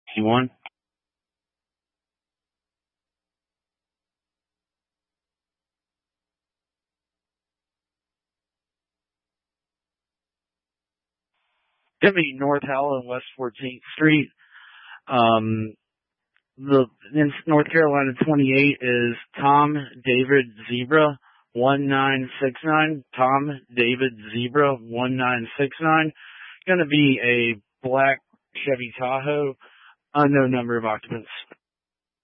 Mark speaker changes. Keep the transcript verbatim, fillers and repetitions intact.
Speaker 1: T one. Gonna be North Howell and West fourteenth Street. Um, the in North Carolina twenty-eight is Tom David Zebra one nine six nine. Tom David Zebra one nine six nine. Gonna be a black Chevy Tahoe, unknown number of occupants.